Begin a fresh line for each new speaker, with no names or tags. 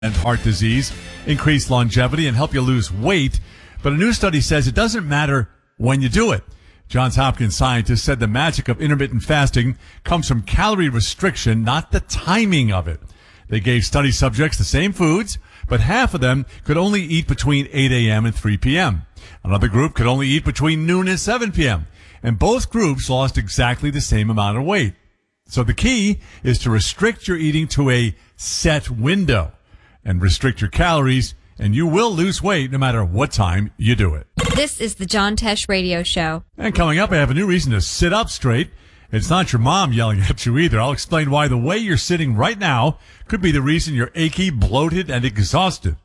and heart disease, increase longevity, and help you lose weight. But a new study says it doesn't matter when you do it. Johns Hopkins scientists said the magic of intermittent fasting comes from calorie restriction, not the timing of it. They gave study subjects the same foods, but half of them could only eat between 8 a.m. and 3 p.m. Another group could only eat between noon and 7 p.m. And both groups lost exactly the same amount of weight. So the key is to restrict your eating to a set window and restrict your calories, and you will lose weight no matter what time you do it.
This is the John Tesh Radio Show.
And coming up, I have a new reason to sit up straight. It's not your mom yelling at you either. I'll explain why the way you're sitting right now could be the reason you're achy, bloated, and exhausted.